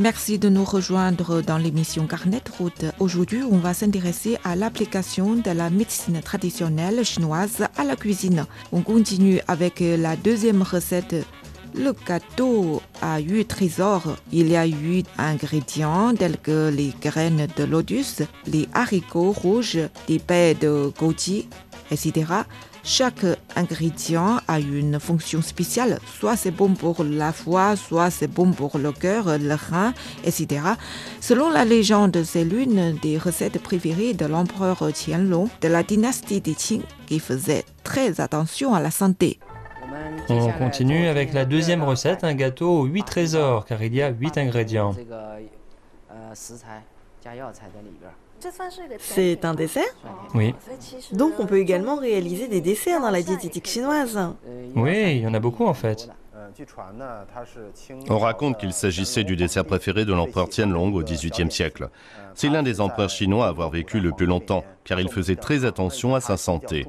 Merci de nous rejoindre dans l'émission Carnet de route. Aujourd'hui, on va s'intéresser à l'application de la médecine traditionnelle chinoise à la cuisine. On continue avec la deuxième recette. Le gâteau a 8 trésors. Il y a 8 ingrédients tels que les graines de lotus, les haricots rouges, les baies de goji, etc. Chaque ingrédient a une fonction spéciale. Soit c'est bon pour la foie, soit c'est bon pour le cœur, le rein, etc. Selon la légende, c'est l'une des recettes préférées de l'empereur Qianlong de la dynastie des Qing qui faisait très attention à la santé. On continue avec la deuxième recette, un gâteau aux 8 trésors, car il y a 8 ingrédients. C'est un dessert? Oui. Donc on peut également réaliser des desserts dans la diététique chinoise. Oui, il y en a beaucoup en fait. On raconte qu'il s'agissait du dessert préféré de l'empereur Qianlong au XVIIIe siècle. C'est l'un des empereurs chinois à avoir vécu le plus longtemps, car il faisait très attention à sa santé.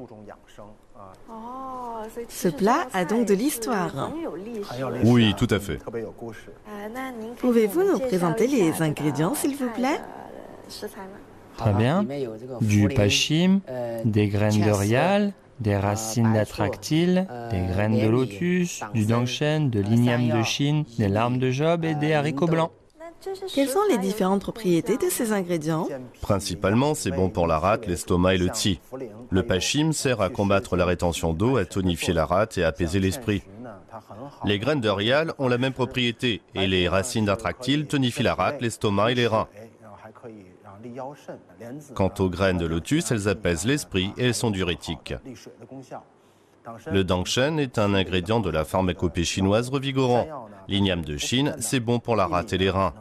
Ce plat a donc de l'histoire. Oui, tout à fait. Pouvez-vous nous présenter les ingrédients, s'il vous plaît? Très bien. Du pachim, des graines d'orial, des racines d'attractyle, des graines de lotus, du dangshen, de l'igname de Chine, des larmes de Job et des haricots blancs. Quelles sont les différentes propriétés de ces ingrédients? Principalement, c'est bon pour la rate, l'estomac et le qi. Le pachim sert à combattre la rétention d'eau, à tonifier la rate et à apaiser l'esprit. Les graines d'orial ont la même propriété et les racines d'attractyle tonifient la rate, l'estomac et les reins. Quant aux graines de lotus, elles apaisent l'esprit et elles sont diurétiques. Le dangshen est un ingrédient de la pharmacopée chinoise revigorant. L'igname de Chine, c'est bon pour la rate et les reins.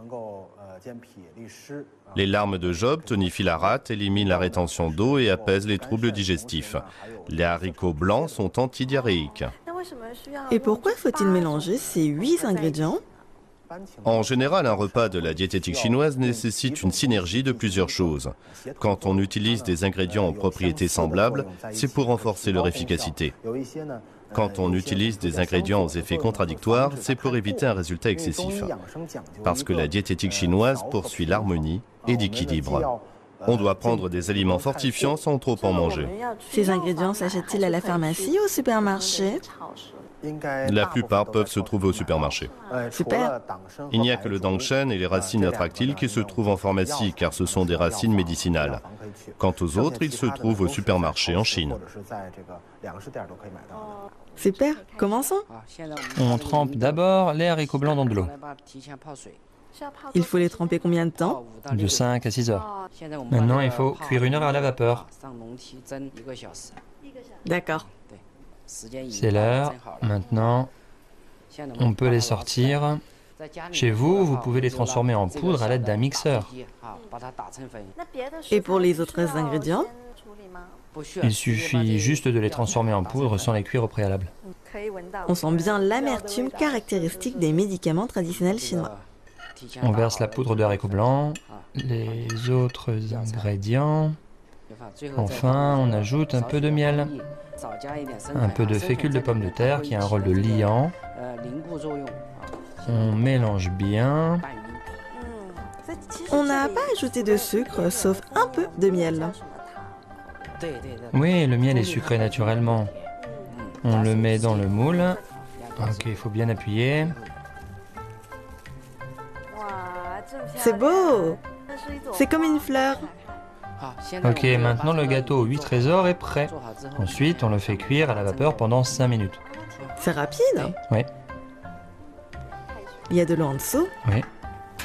Les larmes de Job tonifient la rate, éliminent la rétention d'eau et apaisent les troubles digestifs. Les haricots blancs sont antidiarrhéiques. Et pourquoi faut-il mélanger ces 8 ingrédients? En général, un repas de la diététique chinoise nécessite une synergie de plusieurs choses. Quand on utilise des ingrédients aux propriétés semblables, c'est pour renforcer leur efficacité. Quand on utilise des ingrédients aux effets contradictoires, c'est pour éviter un résultat excessif. Parce que la diététique chinoise poursuit l'harmonie et l'équilibre. On doit prendre des aliments fortifiants sans trop en manger. Ces ingrédients s'achètent-ils à la pharmacie ou au supermarché? La plupart peuvent se trouver au supermarché. Super. Il n'y a que le dangshen et les racines attractiles qui se trouvent en pharmacie, car ce sont des racines médicinales. Quant aux autres, ils se trouvent au supermarché en Chine. Super. Commençons. On trempe d'abord les haricots blancs dans de l'eau, Il faut les tremper combien de temps? de 5 à 6 heures. Maintenant, il faut cuire 1 heure à la vapeur. D'accord. C'est l'heure. Maintenant, on peut les sortir. Chez vous, vous pouvez les transformer en poudre à l'aide d'un mixeur. Et pour les autres ingrédients? Il suffit juste de les transformer en poudre sans les cuire au préalable. On sent bien l'amertume caractéristique des médicaments traditionnels chinois. On verse la poudre de haricots blancs, les autres ingrédients. Enfin, on ajoute un peu de miel, un peu de fécule de pomme de terre qui a un rôle de liant. On mélange bien. On n'a pas ajouté de sucre, sauf un peu de miel. Oui, le miel est sucré naturellement. On le met dans le moule. Ok, il faut bien appuyer. C'est beau! C'est comme une fleur. Ok, maintenant le gâteau aux 8 trésors est prêt. Ensuite, on le fait cuire à la vapeur pendant 5 minutes. C'est rapide. Oui, Il y a de l'eau en dessous. oui.